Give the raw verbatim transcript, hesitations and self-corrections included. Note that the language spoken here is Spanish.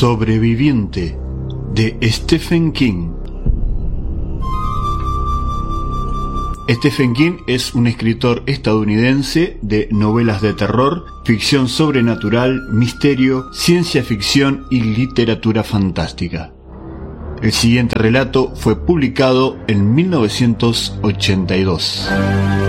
Sobreviviente, de Stephen King. Stephen King es un escritor estadounidense de novelas de terror, ficción sobrenatural, misterio, ciencia ficción y literatura fantástica. El siguiente relato fue publicado en mil novecientos ochenta y dos.